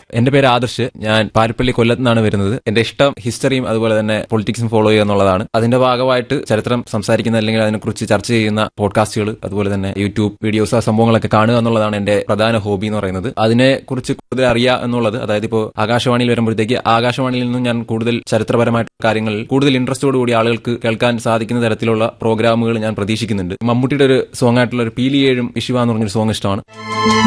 എന്റെ പേര് ആദർശ്. ഞാൻ പാരിപ്പള്ളി കൊല്ലത്ത് നിന്നാണ് വരുന്നത്. എന്റെ ഇഷ്ടം ഹിസ്റ്ററിയും അതുപോലെ തന്നെ പൊളിറ്റിക്സും ഫോളോ ചെയ്യുക എന്നുള്ളതാണ്. അതിന്റെ ഭാഗമായിട്ട് ചരിത്രം സംസാരിക്കുന്ന അല്ലെങ്കിൽ അതിനെക്കുറിച്ച് ചർച്ച ചെയ്യുന്ന പോഡ്കാസ്റ്റുകൾ അതുപോലെ തന്നെ യൂട്യൂബ് വീഡിയോസ് ആ സംഭവങ്ങളൊക്കെ കാണുക എന്നുള്ളതാണ് എന്റെ പ്രധാന ഹോബി എന്ന് പറയുന്നത്. അതിനെക്കുറിച്ച് കൂടുതൽ അറിയുക എന്നുള്ളത്, അതായത് ഇപ്പോൾ ആകാശവാണിയിൽ വരുമ്പോഴത്തേക്ക് ആകാശവാണിയിൽ നിന്നും ഞാൻ കൂടുതൽ ചരിത്രപരമായിട്ടുള്ള കാര്യങ്ങളിൽ കൂടുതൽ ഇൻട്രസ്റ്റോടുകൂടി ആളുകൾക്ക് കേൾക്കാൻ സാധിക്കുന്ന തരത്തിലുള്ള പ്രോഗ്രാമുകൾ ഞാൻ പ്രതീക്ഷിക്കുന്നുണ്ട്. മമ്മൂട്ടിയുടെ ഒരു സോങ് ആയിട്ടുള്ള ഒരു പീലിയേഴും വിഷുവ എന്ന് പറഞ്ഞൊരു സോങ് ഇഷ്ടമാണ്.